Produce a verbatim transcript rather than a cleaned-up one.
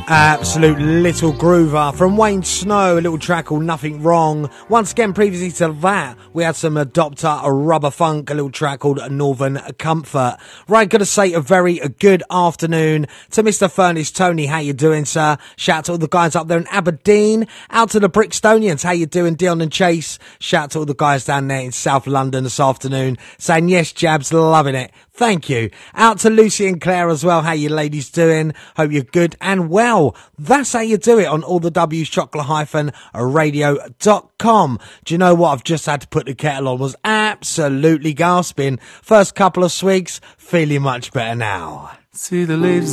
Absolute little groover from Wayne Snow, a little track called Nothing Wrong. Once again, previously to that, we had some Adopter, a Rubber Funk, a little track called Northern Comfort. Right, gotta say a very good afternoon to Mister Furnace Tony. How you doing, sir? Shout out to all the guys up there in Aberdeen. Out to the Brixtonians. How you doing, Dion and Chase? Shout out to all the guys down there in South London this afternoon saying, yes, Jabs, loving it. Thank you. Out to Lucy and Claire as well. How you ladies doing? Hope you're good and well. That's how you do it on all the W's chocolate hyphen radio dot com. Do you know what? I've just had to put the kettle on. Was absolutely gasping. First couple of swigs, feeling much better now. See the ladies